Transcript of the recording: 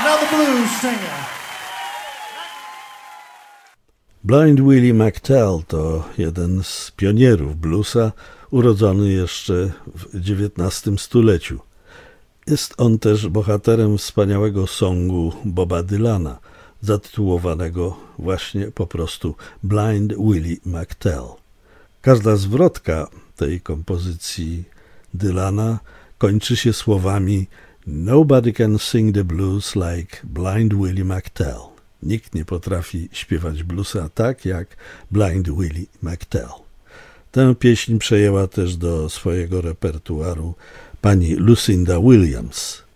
another blues singer. Blind Willie McTell to jeden z pionierów bluesa, urodzony jeszcze w XIX stuleciu. Jest on też bohaterem wspaniałego songu Boba Dylana, zatytułowanego właśnie po prostu Blind Willie McTell. Każda zwrotka tej kompozycji Dylana kończy się słowami "Nobody can sing the blues like Blind Willie McTell". Nikt nie potrafi śpiewać bluesa tak jak Blind Willie McTell. Tę pieśń przejęła też do swojego repertuaru pani Lucinda Williams.